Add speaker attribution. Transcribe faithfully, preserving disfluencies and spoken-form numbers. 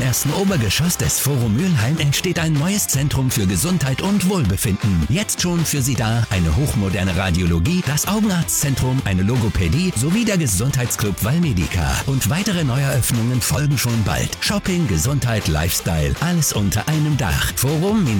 Speaker 1: ersten Obergeschoss des Forum Mülheim entsteht ein neues Zentrum für Gesundheit und Wohlbefinden. Jetzt schon für Sie da eine hochmoderne Radiologie, das Augenarztzentrum, eine Logopädie sowie der Gesundheitsclub Valmedica. Und weitere Neueröffnungen folgen schon bald. Shopping, Gesundheit, Lifestyle, alles unter einem Dach. Forum